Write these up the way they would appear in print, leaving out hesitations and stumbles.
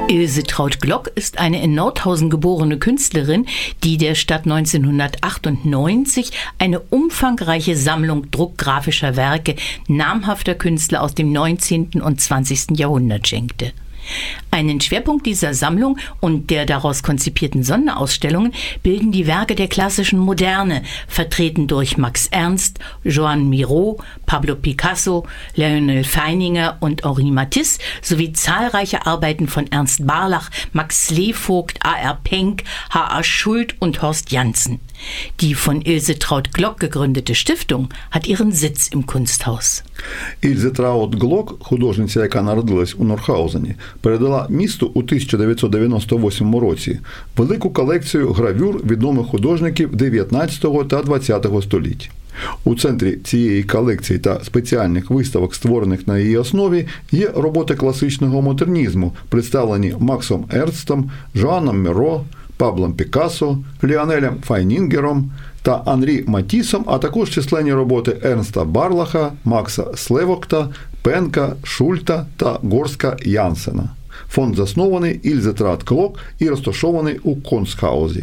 Ilse Traut-Glock ist eine in Nordhausen geborene Künstlerin, die der Stadt 1998 eine umfangreiche Sammlung druckgrafischer Werke namhafter Künstler aus dem 19. und 20. Jahrhundert schenkte. Einen Schwerpunkt dieser Sammlung und der daraus konzipierten Sonderausstellungen bilden die Werke der klassischen Moderne, vertreten durch Max Ernst, Joan Miró, Pablo Picasso, Léonel Feininger und Henri Matisse sowie zahlreiche Arbeiten von Ernst Barlach, Max Slevogt, A.R. Penck, H.A. Schuld und Horst Janssen. Die von Ilse Traut-Glock gegründete Stiftung hat ihren Sitz im Kunsthaus. Ільзе Траут-Глок, художниця, яка народилась у Нордхаузені, передала місту у 1998 році велику колекцію гравюр відомих художників 19 та 20 століть. У центрі цієї колекції та спеціальних виставок, створених на її основі, є роботи класичного модернізму, представлені Максом Ернстом, Жоаном Міро, Паблом Пікассо, Ліонелем Файнінгером та Анрі Матісом, а також численні роботи Ернста Барлаха, Макса Слевокта, Пенка, Шульта та Горска Янсена. Фонд заснований Ільзе Traut-Glock і розташований у Kunsthausі.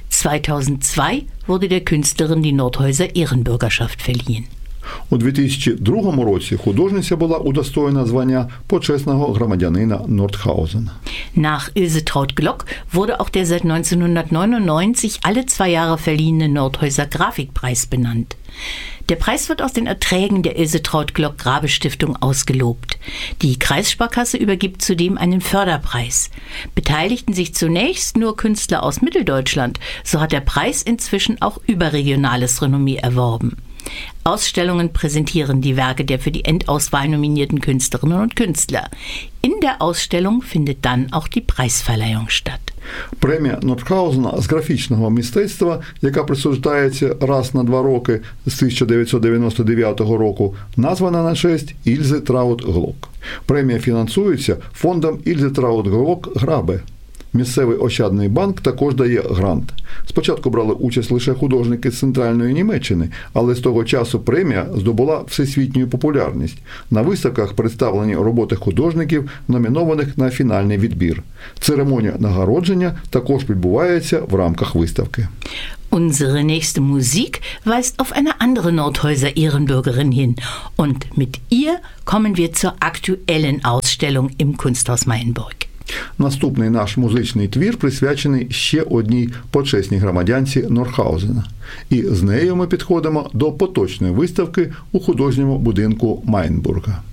2002 wurde der Künstlerin die Nordhäuser Ehrenbürgerschaft verliehen. У 2002 році художниця була удостоєна звання почесного громадянина Нордхаузена. Nach Ilse Traut-Glock wurde auch der seit 1999 alle 2 Jahre verliehene Nordhäuser Grafikpreis benannt. Der Preis wird aus den Erträgen der Ilse Traut-Glock Grabestiftung ausgelobt. Die Kreissparkasse übergibt zudem einen Förderpreis. Beteiligten sich zunächst nur Künstler aus Mitteldeutschland, so hat der Preis inzwischen auch überregionales Renommee erworben. Ausstellungen präsentieren die Werke der für die Endauswahl nominierten Künstlerinnen und Künstler. In der Ausstellung findet dann auch die Preisverleihung statt. Премія Нордхаузена з графічного мистецтва, яка присуджується раз на 2 роки з 1999 року, названа на честь Ільзи Traut-Glock. Премія фінансується фондом Ільзи Traut-Glock Грабе. Місцевий Ощадний банк також дає грант. Спочатку брали участь лише художники з Центральної Німеччини, але з того часу премія здобула всесвітню популярність. На виставках представлені роботи художників, номінованих на фінальний відбір. Церемонія нагородження також відбувається в рамках виставки. Unsere nächste Musik weist auf eine andere Nordhäuser Ehrenbürgerin hin. Und mit ihr kommen wir zur aktuellen Ausstellung im Kunsthaus Meyenburg. Наступний наш музичний твір присвячений ще одній почесній громадянці Нордхаузена. І з нею ми підходимо до поточної виставки у художньому будинку Мейєнбурга.